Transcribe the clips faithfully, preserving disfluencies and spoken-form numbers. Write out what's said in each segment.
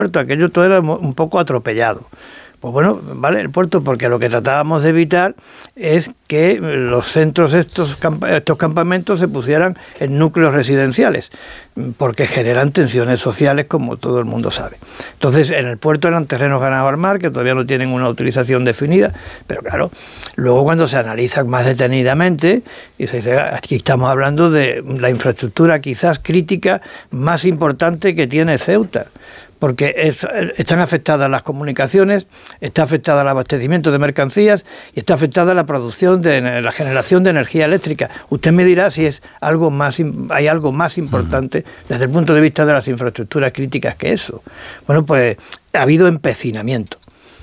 puerto, aquello todo era un poco atropellado. Pues bueno, vale, el puerto, porque lo que tratábamos de evitar es que los centros, estos, estos campamentos se pusieran en núcleos residenciales, porque generan tensiones sociales, como todo el mundo sabe. Entonces, en el puerto eran terrenos ganados al mar, que todavía no tienen una utilización definida, pero claro, luego cuando se analiza más detenidamente, y se dice, aquí estamos hablando de la infraestructura quizás crítica más importante que tiene Ceuta, porque es, están afectadas las comunicaciones, está afectada el abastecimiento de mercancías y está afectada la producción de la generación de energía eléctrica. Usted me dirá si es algo más, hay algo más importante desde el punto de vista de las infraestructuras críticas que eso. Bueno, pues ha habido empecinamiento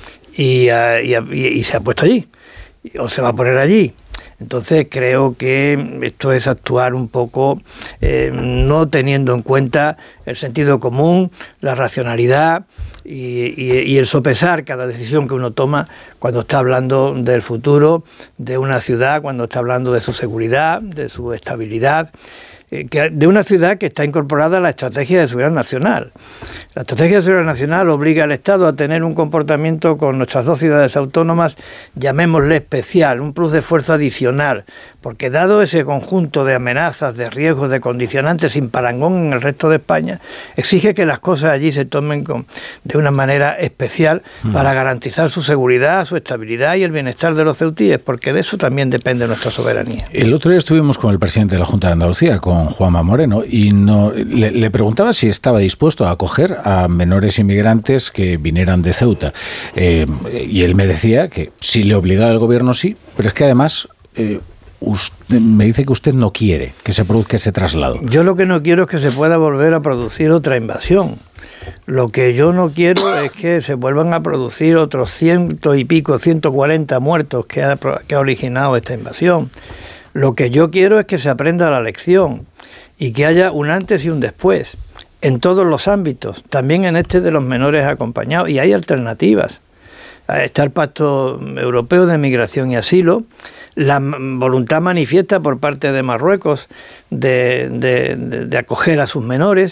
y, y, y, y se ha puesto allí, o se va a poner allí. Entonces creo que esto es actuar un poco eh, no teniendo en cuenta el sentido común, la racionalidad y, y, y el sopesar cada decisión que uno toma cuando está hablando del futuro de una ciudad, cuando está hablando de su seguridad, de su estabilidad, eh, que, de una ciudad que está incorporada a la estrategia de seguridad nacional. La estrategia de seguridad nacional obliga al Estado a tener un comportamiento con nuestras dos ciudades autónomas, llamémosle especial, un plus de fuerza adicional, porque dado ese conjunto de amenazas, de riesgos, de condicionantes sin parangón en el resto de España, exige que las cosas allí se tomen con, de una manera especial mm. para garantizar su seguridad, su estabilidad y el bienestar de los ceutíes, porque de eso también depende nuestra soberanía. El otro día estuvimos con el presidente de la Junta de Andalucía, con Juanma Moreno, y no, le, le preguntaba si estaba dispuesto a acoger a menores inmigrantes que vinieran de Ceuta. Eh, y él me decía que si le obligaba el gobierno sí, pero es que además eh, usted, me dice que usted no quiere que se produzca ese traslado. Yo lo que no quiero es que se pueda volver a producir otra invasión. Lo que yo no quiero es que se vuelvan a producir otros ciento y pico, ciento cuarenta muertos que ha, que ha originado esta invasión. Lo que yo quiero es que se aprenda la lección y que haya un antes y un después en todos los ámbitos, también en este de los menores acompañados, y hay alternativas. Está el Pacto Europeo de Migración y Asilo, la voluntad manifiesta por parte de Marruecos de, de, de, de acoger a sus menores,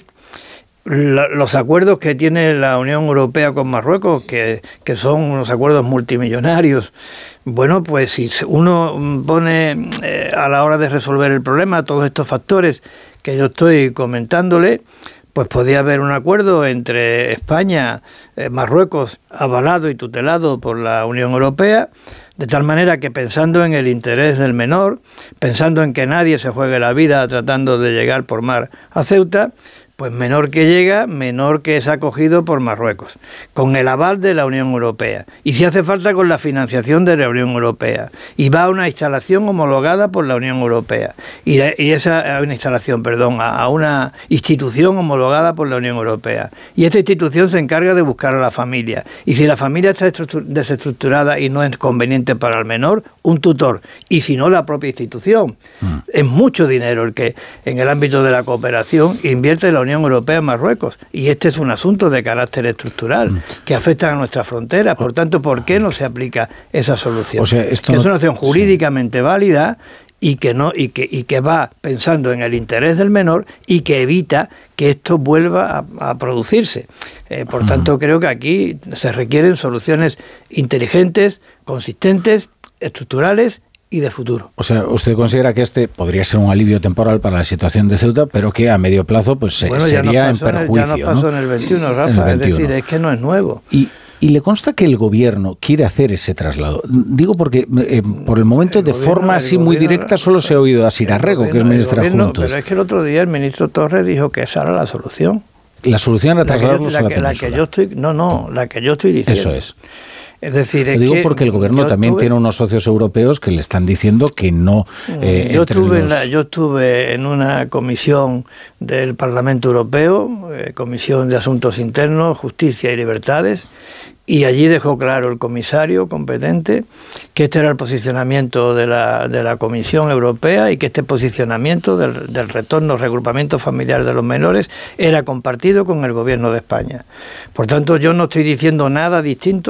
la, los acuerdos que tiene la Unión Europea con Marruecos, que, que son unos acuerdos multimillonarios. Bueno, pues si uno pone eh, a la hora de resolver el problema todos estos factores que yo estoy comentándole, pues podía haber un acuerdo entre España, eh, Marruecos, avalado y tutelado por la Unión Europea, de tal manera que pensando en el interés del menor, pensando en que nadie se juegue la vida tratando de llegar por mar a Ceuta, pues menor que llega, menor que es acogido por Marruecos, con el aval de la Unión Europea, y si hace falta con la financiación de la Unión Europea, y va a una instalación homologada por la Unión Europea, y, la, y esa a una instalación, perdón, a, a una institución homologada por la Unión Europea, y esta institución se encarga de buscar a la familia, y si la familia está desestructurada y no es conveniente para el menor, un tutor, y si no, la propia institución. Mm. Es mucho dinero el que en el ámbito de la cooperación invierte la Unión Europea en Marruecos, y este es un asunto de carácter estructural mm. que afecta a nuestras fronteras. Por tanto, ¿por qué no se aplica esa solución? O sea, esto que no... es una opción jurídicamente sí. válida y que no y que y que va pensando en el interés del menor y que evita que esto vuelva a, a producirse. Eh, por mm. tanto, creo que aquí se requieren soluciones inteligentes, consistentes, estructurales y de futuro. O sea, ¿usted considera que este podría ser un alivio temporal para la situación de Ceuta, pero que a medio plazo pues bueno, sería en perjuicio? Ya nos pasó ¿no? en el veintiuno, Rafa, el veintiuno. Es decir, es que no es nuevo. Y ¿Y le consta que el gobierno quiere hacer ese traslado? Digo porque eh, por el momento el de gobierno, forma así muy directa solo se ha oído a Sirarrego, que es ministra Juntos. Pero es que el otro día el ministro Torres dijo que esa era la solución. La solución era trasladarlos la que, la a la que, península. La que yo estoy, no, no, la que yo estoy diciendo. Eso es. Es decir, Lo es digo que porque el gobierno también tuve, tiene unos socios europeos que le están diciendo que no. Eh, yo, entre estuve los... en la, yo estuve en una comisión del Parlamento Europeo, eh, Comisión de Asuntos Internos, Justicia y Libertades, y allí dejó claro el comisario competente que este era el posicionamiento de la, de la Comisión Europea y que este posicionamiento del, del retorno, regrupamiento familiar de los menores era compartido con el Gobierno de España. Por tanto, yo no estoy diciendo nada distinto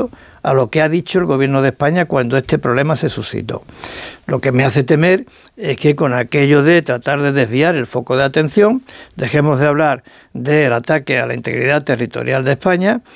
a lo que ha dicho el Gobierno de España cuando este problema se suscitó. Lo que me hace temer es que con aquello de tratar de desviar el foco de atención, dejemos de hablar del ataque a la integridad territorial de España